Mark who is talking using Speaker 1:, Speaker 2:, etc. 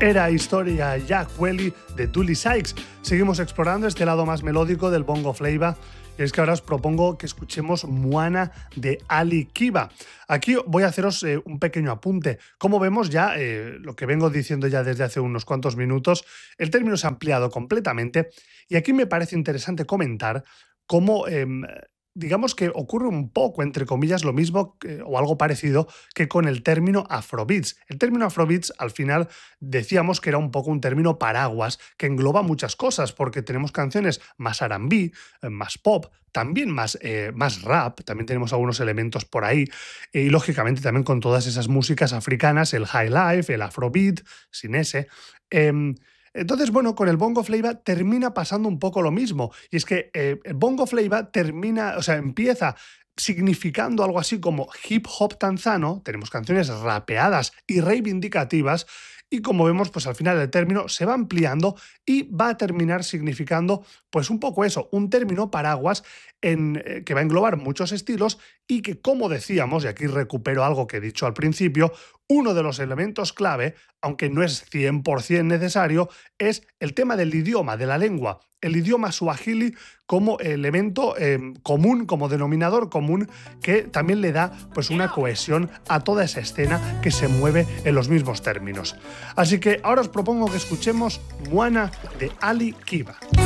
Speaker 1: Era historia Jack Welly de Dully Sykes. Seguimos explorando este lado más melódico del bongo flava. Y es que ahora os propongo que escuchemos Moana de Ali Kiba. Aquí voy a haceros un pequeño apunte. Como vemos ya, lo que vengo diciendo ya desde hace unos cuantos minutos, el término se ha ampliado completamente y aquí me parece interesante comentar cómo digamos que ocurre un poco, entre comillas, lo mismo o algo parecido que con el término Afrobeats. El término Afrobeats, al final, decíamos que era un poco un término paraguas que engloba muchas cosas, porque tenemos canciones más R&B, más pop, también más rap, también tenemos algunos elementos por ahí, y lógicamente también con todas esas músicas africanas, el high life, el Afrobeat, sin ese. Entonces, bueno, con el bongo flava termina pasando un poco lo mismo. Y es que el bongo flava empieza significando algo así como hip hop tanzano, tenemos canciones rapeadas y reivindicativas, y como vemos, pues al final el término se va ampliando y va a terminar significando pues un poco eso, un término paraguas que va a englobar muchos estilos y que, como decíamos, y aquí recupero algo que he dicho al principio, uno de los elementos clave, aunque no es 100% necesario, es el tema del idioma, de la lengua. El idioma suajili como elemento común, como denominador común, que también le da pues una cohesión a toda esa escena que se mueve en los mismos términos. Así que ahora os propongo que escuchemos Moana de Ali Kiba.